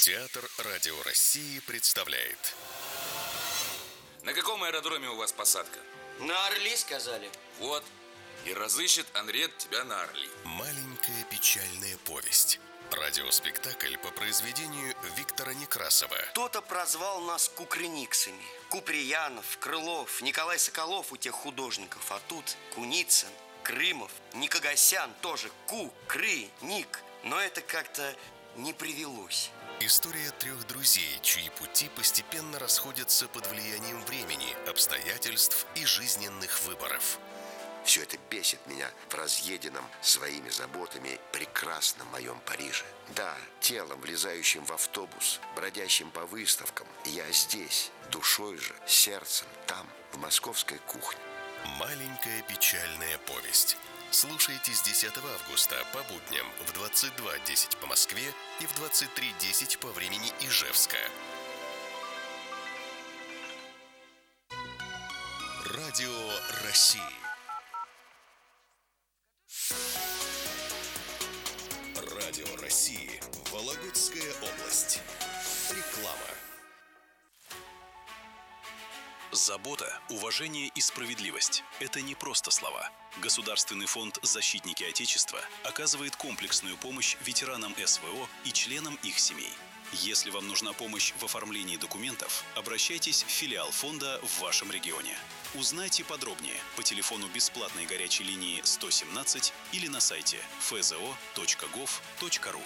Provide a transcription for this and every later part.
Театр Радио России представляет. На каком аэродроме у вас посадка? На Орли, сказали. Вот. И разыщет Анрет тебя на Орли. Маленькая печальная повесть. Радиоспектакль по произведению Виктора Некрасова. Кто-то прозвал нас кукрыниксами. Куприянов, Крылов, Николай Соколов у тех художников. А тут Куницын, Крымов, Никогасян тоже. Ник. Но это как-то не привелось. История трех друзей, чьи пути постепенно расходятся под влиянием времени, обстоятельств и жизненных выборов. Все это бесит меня в разъеденном своими заботами прекрасном моем Париже. Да, телом, влезающим в автобус, бродящим по выставкам. Я здесь, душой же, сердцем, там, в московской кухне. Маленькая печальная повесть. Слушайте с 10 августа по будням в 22:10 по Москве и в 23:10 по времени Ижевска. Радио России. Радио России. Вологодская область. Реклама. Забота, уважение и справедливость – это не просто слова. Государственный фонд «Защитники Отечества» оказывает комплексную помощь ветеранам СВО и членам их семей. Если вам нужна помощь в оформлении документов, обращайтесь в филиал фонда в вашем регионе. Узнайте подробнее по телефону бесплатной горячей линии 117 или на сайте fzo.gov.ru.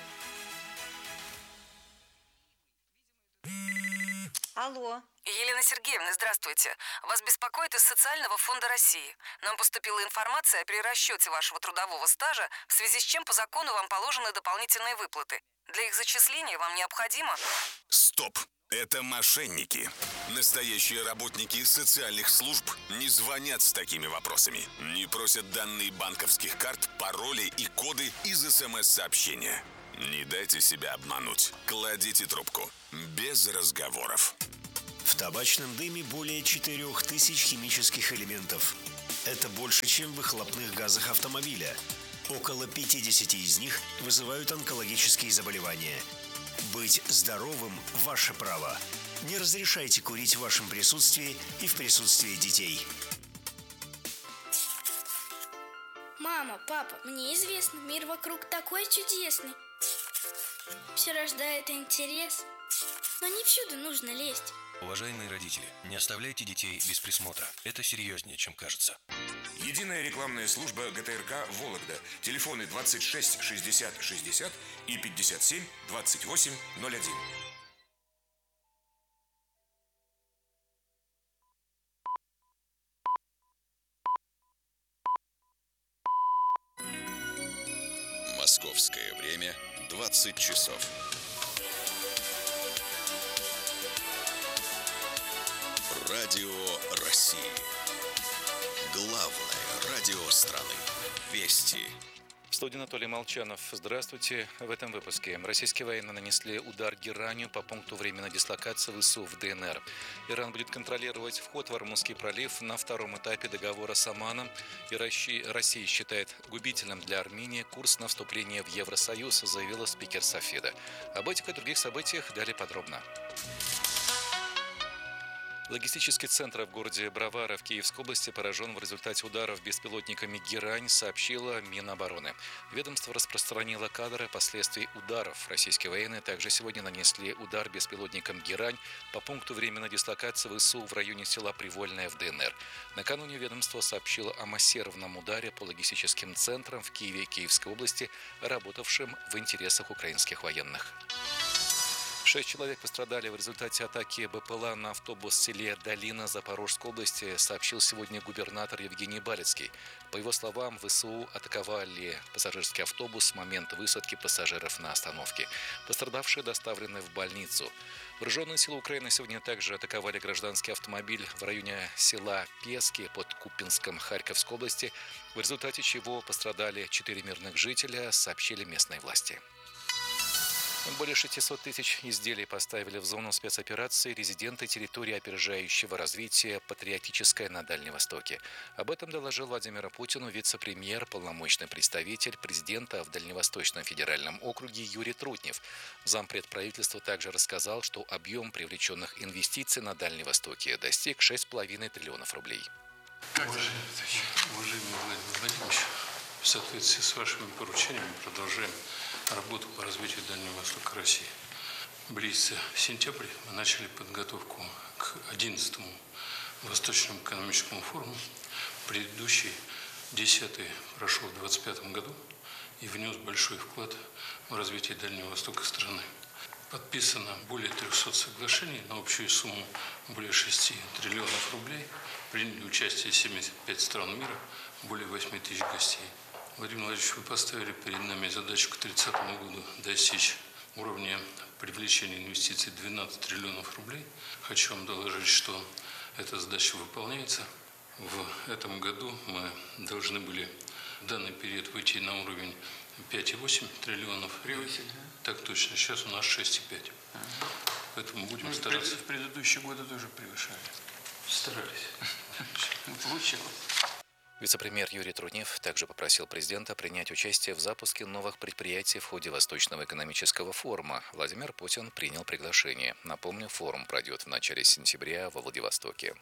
Алло. Елена Сергеевна, здравствуйте. Вас беспокоит из Социального фонда России. Нам поступила информация о перерасчете вашего трудового стажа, в связи с чем по закону вам положены дополнительные выплаты. Для их зачисления вам необходимо... Стоп! Это мошенники. Настоящие работники социальных служб не звонят с такими вопросами. Не просят данные банковских карт, пароли и коды из СМС-сообщения. Не дайте себя обмануть. Кладите трубку. Без разговоров. В табачном дыме более 4000 химических элементов. Это больше, чем в выхлопных газах автомобиля. Около 50 из них вызывают онкологические заболевания. Быть здоровым – ваше право. Не разрешайте курить в вашем присутствии и в присутствии детей. Мама, папа, мне известно, мир вокруг такой чудесный. Все рождает интерес, но не всюду нужно лезть. Уважаемые родители, не оставляйте детей без присмотра. Это серьезнее, чем кажется. Единая рекламная служба ГТРК «Вологда». Телефоны 26 60 60 и 57 28 01. Московское время 20 часов. Радио России. Главное радио страны. Вести. В студии Анатолий Молчанов. Здравствуйте. В этом выпуске. Российские военные нанесли удар геранью по пункту временной дислокации ВСУ в ДНР. Иран будет контролировать вход в Ормузский пролив на втором этапе договора с Оманом. И Россия считает губительным для Армении курс на вступление в Евросоюз, заявила спикер Софеда. Об этих и других событиях далее подробно. Логистический центр в городе Бровара в Киевской области поражен в результате ударов беспилотниками «Герань», сообщила Минобороны. Ведомство распространило кадры последствий ударов. Российские военные также сегодня нанесли удар беспилотником «Герань» по пункту временной дислокации ВСУ в районе села Привольное в ДНР. Накануне ведомство сообщило о массированном ударе по логистическим центрам в Киеве и Киевской области, работавшим в интересах украинских военных. 6 человек пострадали в результате атаки БПЛА на автобус в селе Долина Запорожской области, сообщил сегодня губернатор Евгений Балицкий. По его словам, ВСУ атаковали пассажирский автобус с момента высадки пассажиров на остановке. Пострадавшие доставлены в больницу. Вооруженные силы Украины сегодня также атаковали гражданский автомобиль в районе села Пески под Купинском Харьковской области, в результате чего пострадали 4 мирных жителя, сообщили местные власти. Более 600 тысяч изделий поставили в зону спецоперации резиденты территории опережающего развития «Патриотическое» на Дальнем Востоке. Об этом доложил Владимиру Путину вице-премьер, полномочный представитель президента в Дальневосточном федеральном округе Юрий Трутнев. Зампред правительства также рассказал, что объем привлеченных инвестиций на Дальнем Востоке достиг 6,5 триллионов рублей. Уважаемый Владимир Владимирович, в соответствии с вашими поручениями продолжаем работу по развитию Дальнего Востока России. Близится сентябрь, мы начали подготовку к 11-му Восточному экономическому форуму. Предыдущий, 10-й, прошел в 2025 году и внес большой вклад в развитие Дальнего Востока страны. Подписано более 300 соглашений на общую сумму более 6 триллионов рублей. Приняли участие 75 стран мира, более 8 тысяч гостей. Владимир Владимирович, вы поставили перед нами задачу к 30 году достичь уровня привлечения инвестиций 12 триллионов рублей. Хочу вам доложить, что эта задача выполняется. В этом году мы должны были в данный период выйти на уровень 5,8 триллионов. Превысили, да? Так точно. Сейчас у нас 6,5. Поэтому будем стараться. В предыдущие годы тоже превышали. Старались. Получилось. Вице-премьер Юрий Трутнев также попросил президента принять участие в запуске новых предприятий в ходе Восточного экономического форума. Владимир Путин принял приглашение. Напомню, форум пройдет в начале сентября во Владивостоке.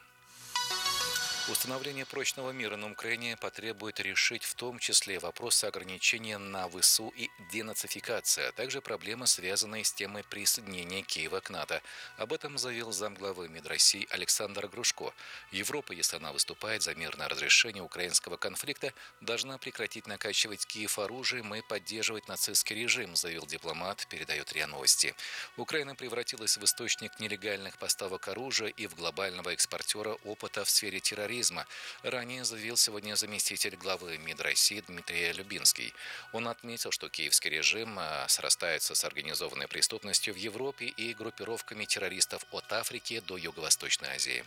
Установление прочного мира на Украине потребует решить в том числе вопросы ограничения на ВСУ и денацификации, а также проблемы, связанные с темой присоединения Киева к НАТО. Об этом заявил замглавы МИД России Александр Грушко. Европа, если она выступает за мирное разрешение украинского конфликта, должна прекратить накачивать Киев оружием и поддерживать нацистский режим, заявил дипломат, передает РИА Новости. Украина превратилась в источник нелегальных поставок оружия и в глобального экспортера опыта в сфере терроризма. Ранее заявил сегодня заместитель главы МИД России Дмитрий Любинский. Он отметил, что киевский режим срастается с организованной преступностью в Европе и группировками террористов от Африки до Юго-Восточной Азии.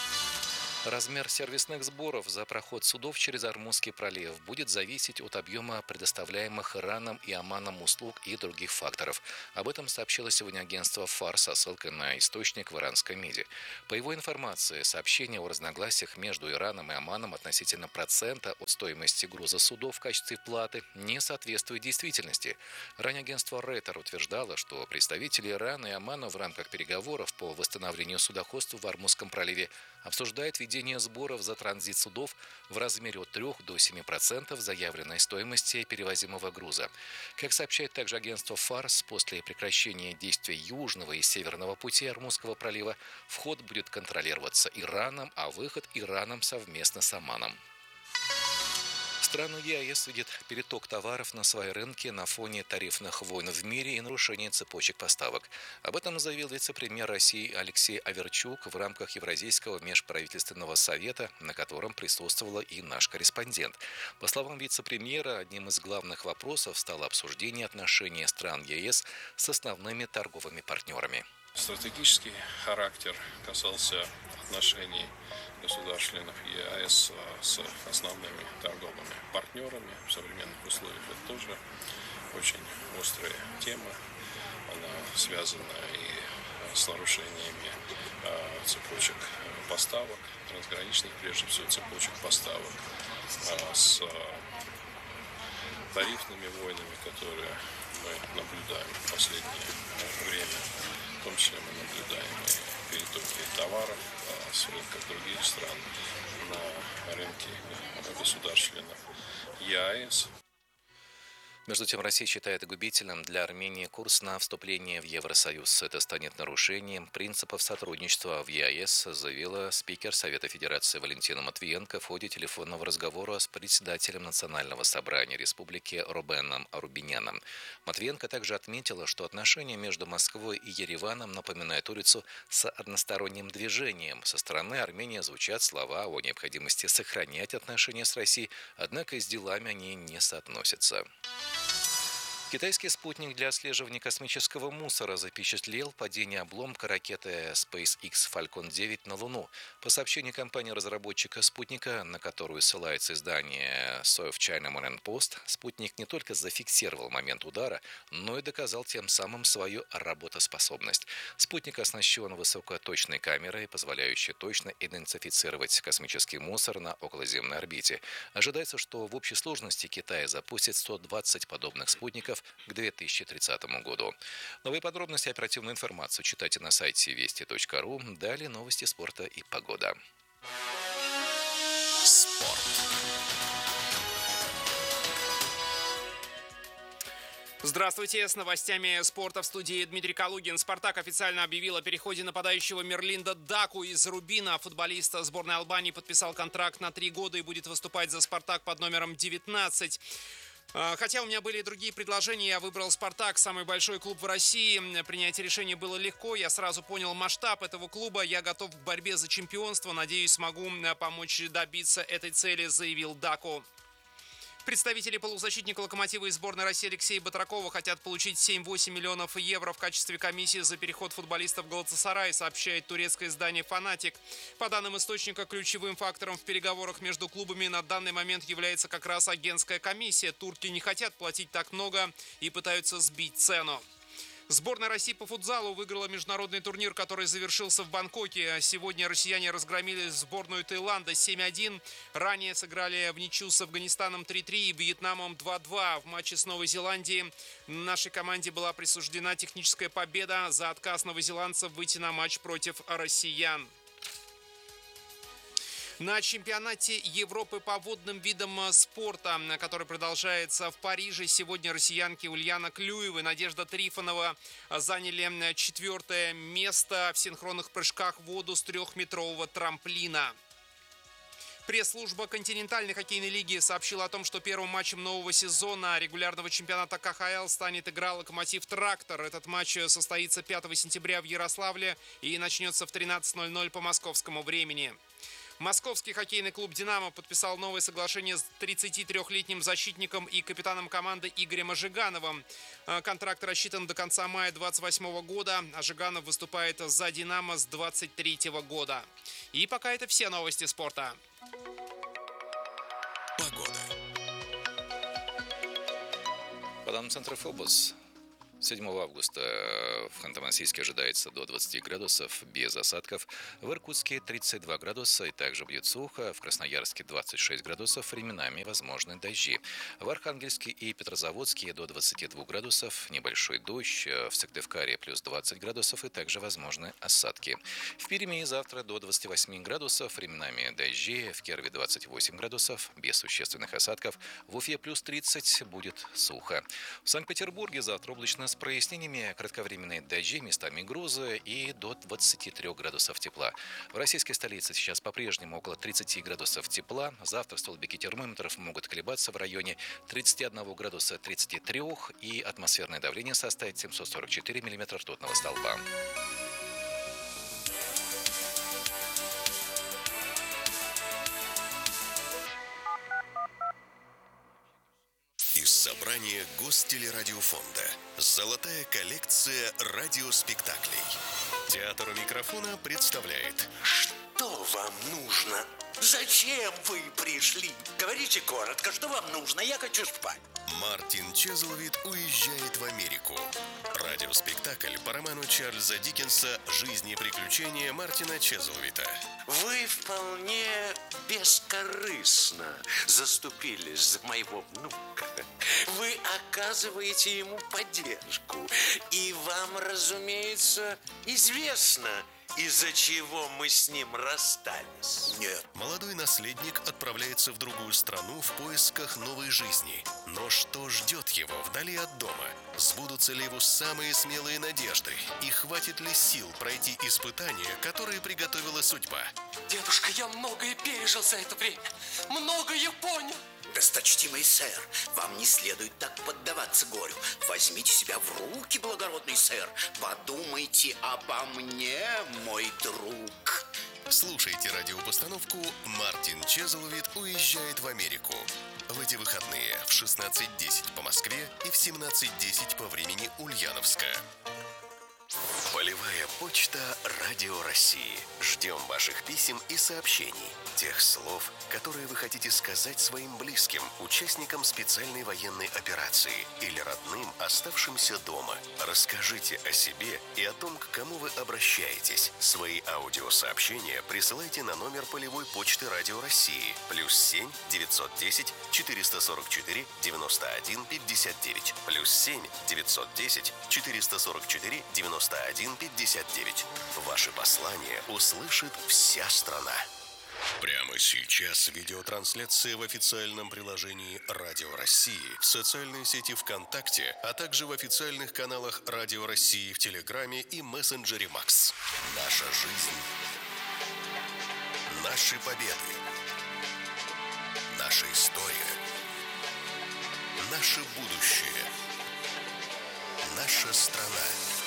Размер сервисных сборов за проход судов через Ормузский пролив будет зависеть от объема предоставляемых Ираном и Оманом услуг и других факторов. Об этом сообщило сегодня агентство ФАР со ссылкой на источник в иранской МИДе. По его информации, сообщение о разногласиях между Ираном и Оманом относительно процента от стоимости груза судов в качестве платы не соответствует действительности. Ранее агентство Рейтер утверждало, что представители Ирана и Омана в рамках переговоров по восстановлению судоходства в Ормузском проливе обсуждают введение сборов за транзит судов в размере от 3 до 7% заявленной стоимости перевозимого груза. Как сообщает также агентство ФАРС, после прекращения действия Южного и Северного пути Ормузского пролива вход будет контролироваться Ираном, а выход Ираном совместно с Оманом. Страны ЕАЭС видят переток товаров на свои рынки на фоне тарифных войн в мире и нарушения цепочек поставок. Об этом заявил вице-премьер России Алексей Аверчук в рамках Евразийского межправительственного совета, на котором присутствовала и наш корреспондент. По словам вице-премьера, одним из главных вопросов стало обсуждение отношений стран ЕАЭС с основными торговыми партнерами. Стратегический характер касался отношений государств-членов ЕАЭС с основными торговыми партнерами. В современных условиях это тоже очень острая тема. Она связана и с нарушениями цепочек поставок, трансграничных, прежде всего, цепочек поставок, с тарифными войнами, которые мы наблюдаем в последнее время. В том числе мы наблюдаем и перетоки товаров с рынков других стран на рынки государств-членов ЕАЭС. Между тем, Россия считает губительным для Армении курс на вступление в Евросоюз. Это станет нарушением принципов сотрудничества в ЕАЭС, заявила спикер Совета Федерации Валентина Матвиенко в ходе телефонного разговора с председателем Национального собрания Республики Рубеном Арубиняном. Матвиенко также отметила, что отношения между Москвой и Ереваном напоминают улицу с односторонним движением. Со стороны Армении звучат слова о необходимости сохранять отношения с Россией, однако с делами они не соотносятся. Китайский спутник для отслеживания космического мусора запечатлел падение обломка ракеты SpaceX Falcon 9 на Луну. По сообщению компании-разработчика спутника, на которую ссылается издание South China Morning Post, спутник не только зафиксировал момент удара, но и доказал тем самым свою работоспособность. Спутник оснащен высокоточной камерой, позволяющей точно идентифицировать космический мусор на околоземной орбите. Ожидается, что в общей сложности Китай запустит 120 подобных спутников к 2030 году. Новые подробности и оперативную информацию читайте на сайте вести.ру. Далее новости спорта и погода. Спорт. Здравствуйте, с новостями спорта в студии Дмитрий Калугин. «Спартак» официально объявил о переходе нападающего Мерлинда Даку из Рубина. Футболист сборной Албании подписал контракт на 3 года и будет выступать за «Спартак» под номером 19. Хотя у меня были и другие предложения, я выбрал «Спартак», самый большой клуб в России. Принять решение было легко, я сразу понял масштаб этого клуба. Я готов к борьбе за чемпионство, надеюсь, смогу помочь добиться этой цели, заявил Даку. Представители полузащитника «Локомотива» и сборной России Алексея Батракова хотят получить 7-8 миллионов евро в качестве комиссии за переход футболистов в Галатасарай, сообщает турецкое издание «Фанатик». По данным источника, ключевым фактором в переговорах между клубами на данный момент является как раз агентская комиссия. Турки не хотят платить так много и пытаются сбить цену. Сборная России по футзалу выиграла международный турнир, который завершился в Бангкоке. Сегодня россияне разгромили сборную Таиланда 7-1. Ранее сыграли в ничью с Афганистаном 3-3 и Вьетнамом 2-2. В матче с Новой Зеландией нашей команде была присуждена техническая победа за отказ новозеландцев выйти на матч против россиян. На чемпионате Европы по водным видам спорта, который продолжается в Париже, сегодня россиянки Ульяна Клюева и Надежда Трифонова заняли 4-е место в синхронных прыжках в воду с 3-метрового трамплина. Пресс-служба континентальной хоккейной лиги сообщила о том, что первым матчем нового сезона регулярного чемпионата КХЛ станет игра «Локомотив-Трактор». Этот матч состоится 5 сентября в Ярославле и начнется в 13:00 по московскому времени. Московский хоккейный клуб «Динамо» подписал новое соглашение с 33-летним защитником и капитаном команды Игорем Ожигановым. Контракт рассчитан до конца мая 2028 года. Ожиганов выступает за «Динамо» с 2023 года. И пока это все новости спорта. Погода. По данным центра ФОБОС, 7 августа в Ханты-Мансийске ожидается до 20 градусов без осадков. В Иркутске 32 градуса и также будет сухо. В Красноярске 26 градусов, временами возможны дожди. В Архангельске и Петрозаводске до 22 градусов, небольшой дождь. В Сыктывкаре плюс 20 градусов и также возможны осадки. В Перми завтра до 28 градусов, временами дожди. В Кирове 28 градусов, без существенных осадков. В Уфе плюс 30, будет сухо. В Санкт-Петербурге завтра облачно с прояснениями, кратковременные дожди, местами грозы и до 23 градусов тепла. В российской столице сейчас по-прежнему около 30 градусов тепла. Завтра столбики термометров могут колебаться в районе 31 градуса 33 и атмосферное давление составит 744 миллиметра ртутного столба. Из собрания Гостелерадиофонда. Золотая коллекция радиоспектаклей. Театр у микрофона представляет. Что вам нужно? Зачем вы пришли? Говорите коротко, что вам нужно? Я хочу спать. Мартин Чезлвид уезжает в Америку. Радиоспектакль по роману Чарльза Диккенса «Жизнь и приключения Мартина Чезлвида». Вы вполне бескорыстно заступились за моего внука. Вы оказываете ему поддержку. И вам, разумеется, известно, из-за чего мы с ним расстались. Нет. Молодой наследник отправляется в другую страну в поисках новой жизни. Но что ждет его вдали от дома? Сбудутся ли его самые смелые надежды? И хватит ли сил пройти испытания, которые приготовила судьба? Дедушка, я многое пережил за это время. Многое понял. Досточтимый сэр, вам не следует так поддаваться горю. Возьмите себя в руки, благородный сэр. Подумайте обо мне, мой друг. Слушайте радиопостановку «Мартин Чезлвид уезжает в Америку». в эти выходные в 16:10 по Москве и в 17:10 по времени Ульяновска. Полевая почта Радио России. Ждем ваших писем и сообщений. Тех слов, которые вы хотите сказать своим близким, участникам специальной военной операции или родным, оставшимся дома. Расскажите о себе и о том, к кому вы обращаетесь. Свои аудиосообщения присылайте на номер полевой почты Радио России +7 910 444 91 59 +7 910 444 91 59. Ваши послания услышит вся страна. Прямо сейчас видеотрансляция в официальном приложении Радио России, в социальной сети ВКонтакте, а также в официальных каналах Радио России в Телеграме и мессенджере Макс. Наша жизнь. Наши победы. Наша история. Наше будущее. Наша страна.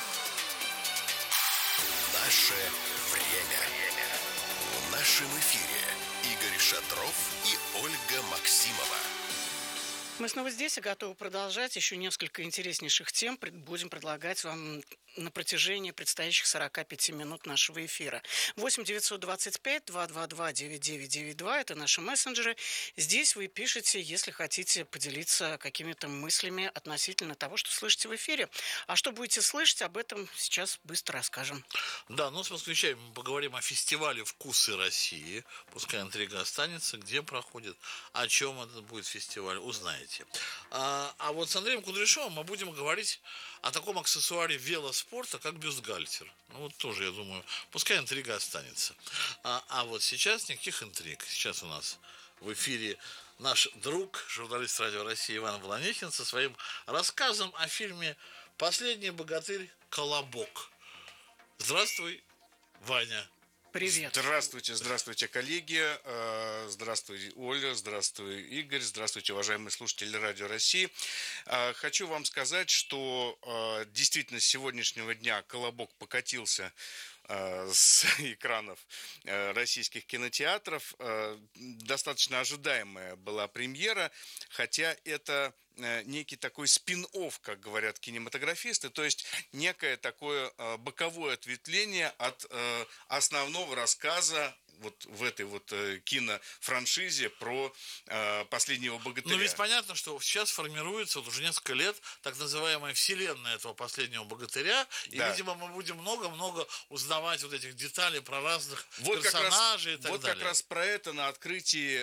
Наше время. В нашем эфире Игорь Шатров и Ольга Максимова. Мы снова здесь и готовы продолжать. Еще несколько интереснейших тем будем предлагать вам на протяжении предстоящих 45 минут нашего эфира. 8 925 222 9992 – это наши мессенджеры. Здесь вы пишете, если хотите поделиться какими-то мыслями относительно того, что слышите в эфире. А что будете слышать, об этом сейчас быстро расскажем. Да, ну с москвичами мы поговорим о фестивале «Вкусы России». Пускай интрига останется, где проходит, о чем это будет фестиваль, узнаете. А вот с Андреем Кудряшовым мы будем говорить о таком аксессуаре велоспорта, как бюстгальтер. Ну вот тоже, я думаю, пускай интрига останется. А вот сейчас никаких интриг. Сейчас у нас в эфире наш друг, журналист Радио России Иван Волонехин со своим рассказом о фильме «Последний богатырь. Колобок». Здравствуй, Ваня. Привет. Здравствуйте, коллеги. Здравствуй, Оля. Здравствуй, Игорь. Здравствуйте, уважаемые слушатели Радио России. Хочу вам сказать, что действительно с сегодняшнего дня «Колобок» покатился с экранов российских кинотеатров. Достаточно ожидаемая была премьера, хотя это некий такой спин-офф, как говорят кинематографисты, то есть некое такое боковое ответвление от основного рассказа вот в этой вот кинофраншизе про «Последнего богатыря». Ну, ведь понятно, что сейчас формируется вот уже несколько лет так называемая вселенная этого «Последнего богатыря», и, да, видимо, мы будем много-много узнавать вот этих деталей про разных персонажей и так далее. Вот как раз про это на открытии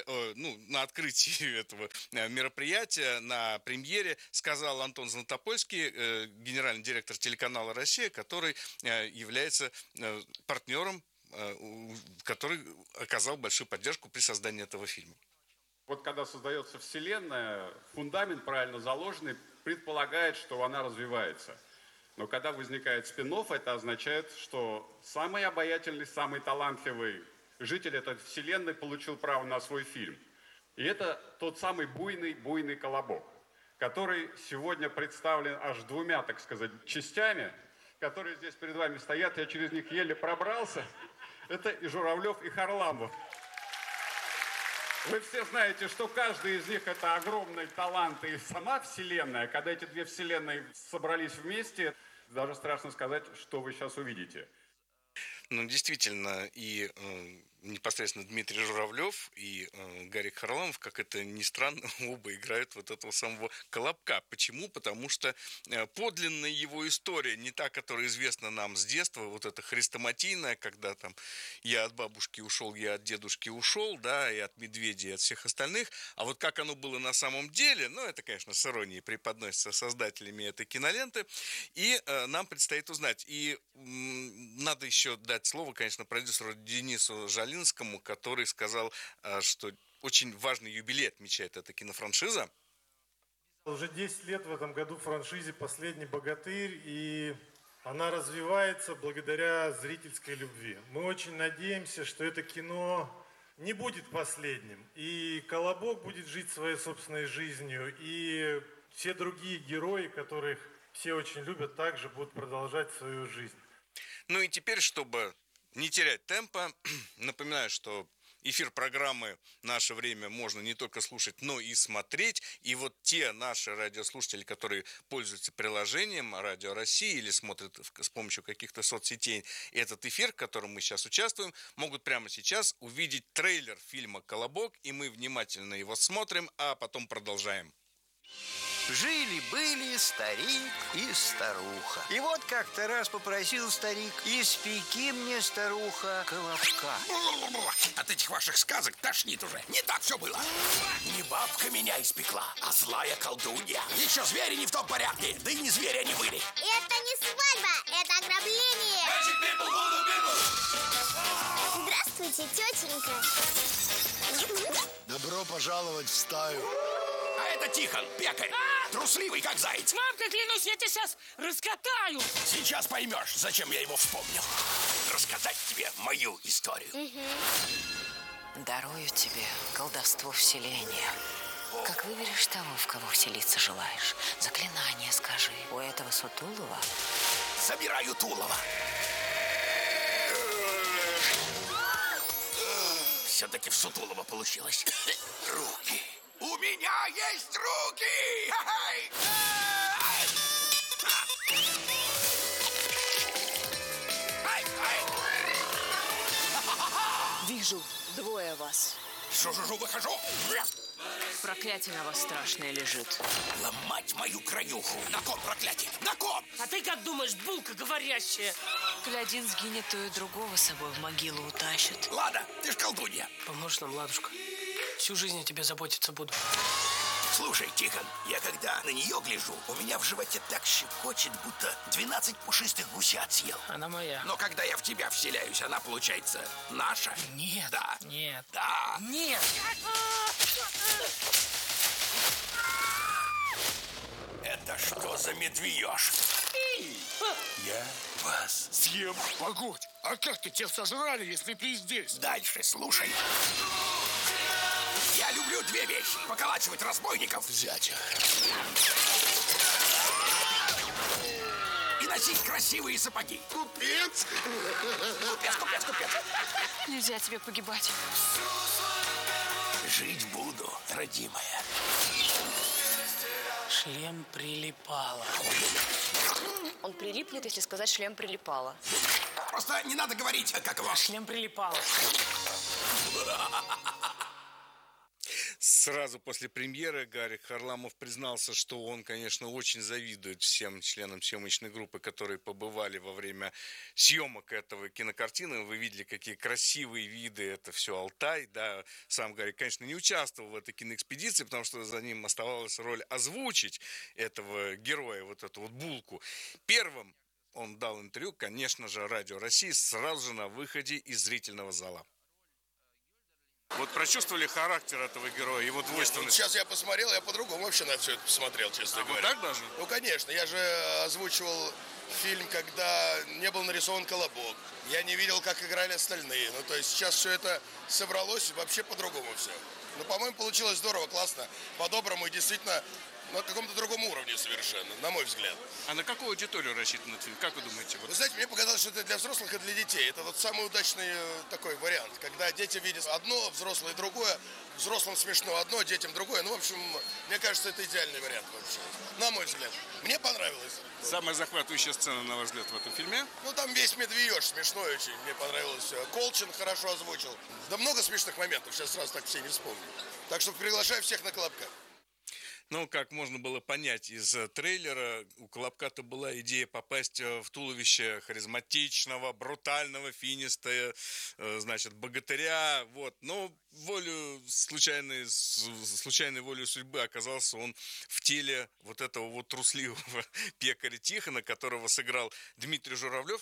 этого мероприятия, на премьере, сказал Антон Златопольский, генеральный директор телеканала «Россия», который является партнером, который оказал большую поддержку при создании этого фильма. Вот когда создается вселенная, фундамент правильно заложенный предполагает, что она развивается. Но когда возникает спин-офф, это означает, что самый обаятельный, самый талантливый житель этой вселенной получил право на свой фильм. И это тот самый буйный колобок, который сегодня представлен аж двумя, так сказать, частями, которые здесь перед вами стоят. Я через них еле пробрался. Это и Журавлев, и Харламов. Вы все знаете, что каждый из них это огромный талант и сама вселенная. Когда эти две вселенные собрались вместе, даже страшно сказать, что вы сейчас увидите. Ну, действительно, и непосредственно Дмитрий Журавлев и Гарик Харламов, как это ни странно, оба играют вот этого самого Колобка. Почему? Потому что подлинная его история, не та, которая известна нам с детства, вот эта хрестоматийная, когда там я от бабушки ушел, я от дедушки ушел, да, и от медведя, и от всех остальных, а вот как оно было на самом деле, ну, это, конечно, с иронией преподносится создателями этой киноленты, и нам предстоит узнать. И надо еще дать слово, конечно, продюсеру Денису Жалинскому, который сказал, что очень важный юбилей отмечает эта кинофраншиза. Уже 10 лет в этом году франшизе «Последний богатырь», и она развивается благодаря зрительской любви. Мы очень надеемся, что это кино не будет последним, и Колобок будет жить своей собственной жизнью, и все другие герои, которых все очень любят, также будут продолжать свою жизнь. Ну и теперь, чтобы не терять темпа, напоминаю, что эфир программы «Наше время» можно не только слушать, но и смотреть. И вот те наши радиослушатели, которые пользуются приложением «Радио России» или смотрят с помощью каких-то соцсетей этот эфир, в котором мы сейчас участвуем, могут прямо сейчас увидеть трейлер фильма «Колобок», и мы внимательно его смотрим, а потом продолжаем. Жили-были старик и старуха. И вот как-то раз попросил старик: испеки мне, старуха, колобка. От этих ваших сказок тошнит уже. Не так все было. Не бабка меня испекла, а злая колдунья. Еще звери не в том порядке, да и не звери они были. Это не свадьба, это ограбление. Здравствуйте, тетенька. Добро пожаловать в стаю. А это Тихон, пекарь. Трусливый, как заяц. Мамка, клянусь, я тебя сейчас раскатаю. Сейчас поймешь, зачем я его вспомнил. Рассказать тебе мою историю. Дарую тебе колдовство вселения. Как выберешь того, в кого вселиться желаешь, заклинание скажи. У этого сутулого Собираю Тулова. Все-таки в Сутулова получилось. Руки. У меня есть руки! вижу двое вас. Жу-жу-жу, выхожу. Проклятие на вас страшное лежит. Ломать мою краюху. На ком проклятие? На ком? А ты как думаешь, булка говорящая? Коли один сгинет, то и другого с собой в могилу утащит. Ладно, ты ж колдунья. Поможешь нам, ладушка. Всю жизнь о тебе заботиться буду. Слушай, Тихон, я когда на нее гляжу, у меня в животе так щекочет, будто 12 пушистых гусят съел. Она моя. Но когда я в тебя вселяюсь, она получается наша? Нет. Да. Нет. Да. Нет. Это что за медвеж? Я вас съем. Погодь, а как ты тебя сожрали, если ты здесь? Дальше слушай. Я люблю две вещи. Поколачивать разбойников. Взять. И носить красивые сапоги. Купец. Купец. Нельзя тебе погибать. Жить буду, родимая. Шлем прилипало. Он прилипнет, если сказать шлем прилипало. Просто не надо говорить, как его. Шлем прилипало. Сразу после премьеры Гарик Харламов признался, что он, конечно, очень завидует всем членам съемочной группы, которые побывали во время съемок этого кинокартины. Вы видели, какие красивые виды, это все Алтай, да. Сам Гарик, конечно, не участвовал в этой киноэкспедиции, потому что за ним оставалась роль озвучить этого героя, вот эту вот булку. Первым он дал интервью, конечно же, Радио России, сразу же на выходе из зрительного зала. Вот прочувствовали характер этого героя, его двойственность? Сейчас я посмотрел, я по-другому вообще на все это посмотрел, честно говоря. Так даже? Ну, конечно, я же озвучивал фильм, когда не был нарисован колобок. Я не видел, как играли остальные. Ну, то есть сейчас все это собралось, вообще по-другому все. Ну, по-моему, получилось здорово, классно, по-доброму и действительно на каком-то другом уровне совершенно, на мой взгляд. А на какую аудиторию рассчитан этот фильм? Как вы думаете? Вы знаете, мне показалось, что это для взрослых и для детей. Это вот самый удачный такой вариант, когда дети видят одно, взрослые другое, взрослым смешно одно, детям другое. Ну, в общем, мне кажется, это идеальный вариант вообще, на мой взгляд. Мне понравилось. Самая захватывающая сцена, на ваш взгляд, в этом фильме? Ну, там весь медвеж смешной очень, мне понравилось все. Колчин хорошо озвучил. Да много смешных моментов, сейчас сразу так все не вспомню. Так что приглашаю всех на Колобка. Ну, как можно было понять из трейлера, у Колобка-то была идея попасть в туловище харизматичного, брутального, финистого, значит, богатыря, вот. Но случайной волей судьбы оказался он в теле вот этого вот трусливого пекаря Тихона, которого сыграл Дмитрий Журавлев.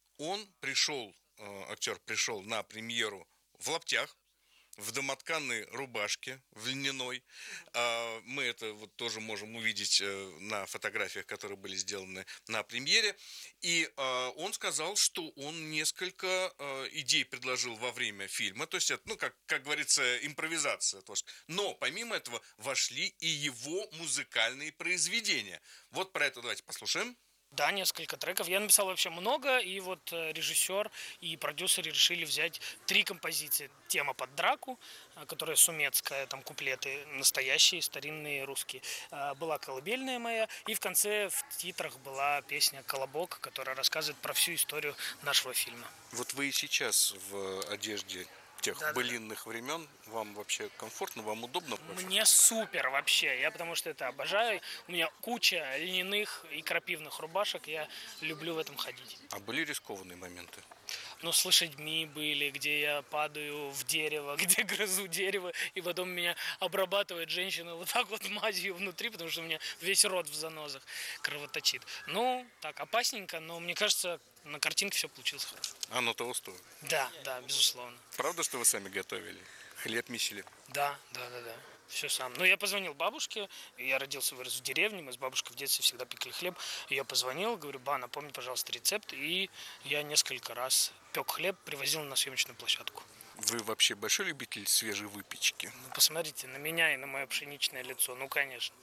Актер пришел на премьеру в лаптях, в домотканной рубашке, в льняной. Мы это вот тоже можем увидеть на фотографиях, которые были сделаны на премьере. И он сказал, что он несколько идей предложил во время фильма. То есть это, ну, как говорится, импровизация. Но помимо этого вошли и его музыкальные произведения. Вот про это давайте послушаем. Да, несколько треков. Я написал вообще много, и вот режиссер и продюсеры решили взять 3 композиции. Тема под драку, которая сумецкая, там куплеты настоящие, старинные, русские. Была колыбельная моя, и в конце в титрах была песня «Колобок», которая рассказывает про всю историю нашего фильма. Вот вы и сейчас в одежде тех былинных времен, вам вообще комфортно, вам удобно? Мне супер вообще, я потому что это обожаю. У меня куча льняных и крапивных рубашек, я люблю в этом ходить. А были рискованные моменты? Ну, с лошадьми были, где я падаю в дерево, где грызу дерево, и потом меня обрабатывает женщина вот так вот мазью внутри, потому что у меня весь рот в занозах кровоточит. Ну, так, опасненько, но мне кажется, на картинке все получилось хорошо. Оно того стоит? Да, безусловно. Правда, что вы сами готовили? Хлеб месили? Да. Все сам. Ну, я позвонил бабушке, я родился, вырос в деревне, мы с бабушкой в детстве всегда пекли хлеб. И я позвонил, говорю: ба, напомни, пожалуйста, рецепт. И я несколько раз пек хлеб, привозил на съемочную площадку. Вы вообще большой любитель свежей выпечки? Ну, посмотрите на меня и на мое пшеничное лицо. Ну, конечно.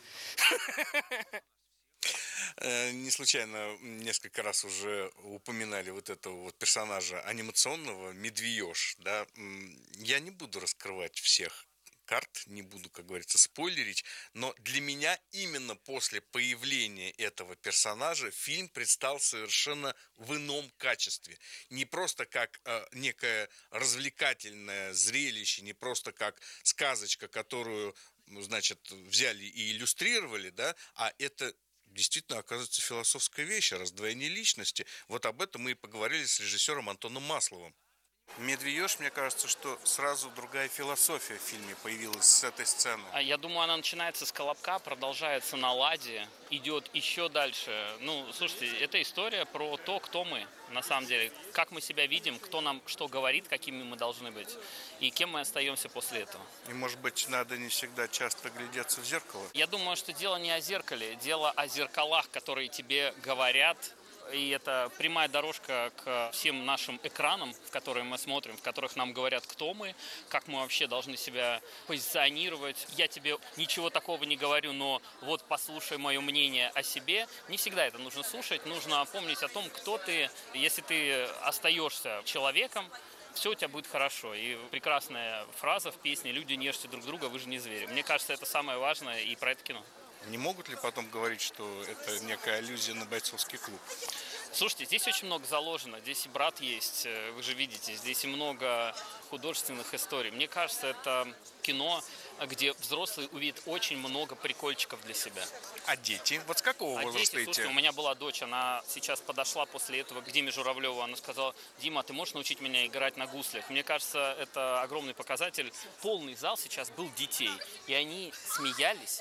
Не случайно несколько раз уже упоминали вот этого вот персонажа анимационного, Медвеёж, да? Я не буду раскрывать всех карт, не буду, как говорится, спойлерить, но для меня именно после появления этого персонажа фильм предстал совершенно в ином качестве. Не просто как некое развлекательное зрелище, не просто как сказочка, которую, значит, взяли и иллюстрировали, да, а это действительно, оказывается, философская вещь, раздвоение личности. Вот об этом мы и поговорили с режиссером Антоном Масловым. «Медвеёж», мне кажется, что сразу другая философия в фильме появилась с этой сцены. Я думаю, она начинается с «Колобка», продолжается на «Ладе», идет еще дальше. Ну, слушайте, это история про то, кто мы, на самом деле. Как мы себя видим, кто нам что говорит, какими мы должны быть. И кем мы остаемся после этого. И, может быть, надо не всегда часто глядеться в зеркало? Я думаю, что дело не о зеркале, дело о зеркалах, которые тебе говорят. И это прямая дорожка к всем нашим экранам, в которые мы смотрим, в которых нам говорят, кто мы, как мы вообще должны себя позиционировать. Я тебе ничего такого не говорю, но вот послушай мое мнение о себе. Не всегда это нужно слушать, нужно помнить о том, кто ты. Если ты остаешься человеком, все у тебя будет хорошо. И прекрасная фраза в песне «Люди, не ешьте друг друга, вы же не звери». Мне кажется, это самое важное и про это кино. Не могут ли потом говорить, что это некая аллюзия на бойцовский клуб? Слушайте, здесь очень много заложено. Здесь и брат есть, вы же видите. Здесь и много художественных историй. Мне кажется, это кино, где взрослые увидят очень много прикольчиков для себя. А дети? Вот с какого возраста дети? Слушайте, у меня была дочь, она сейчас подошла после этого к Диме Журавлеву. Она сказала: Дима, ты можешь научить меня играть на гуслях? Мне кажется, это огромный показатель. Полный зал сейчас был детей. И они смеялись.